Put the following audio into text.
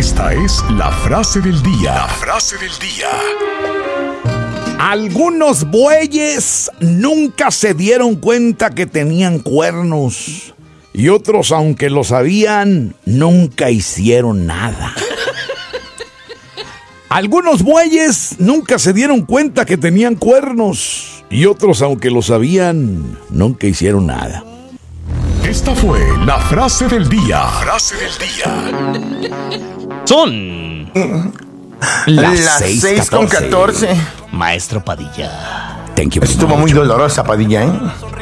Esta es la frase del día. La frase del día. Algunos bueyes nunca se dieron cuenta que tenían cuernos. Y otros, aunque lo sabían, nunca hicieron nada. Algunos bueyes nunca se dieron cuenta que tenían cuernos. Y otros, aunque lo sabían, nunca hicieron nada. Esta fue la frase del día. Frase del día. Son Las 6:14. Maestro Padilla. Thank you. Estuvo muy dolorosa, Padilla, ¿eh?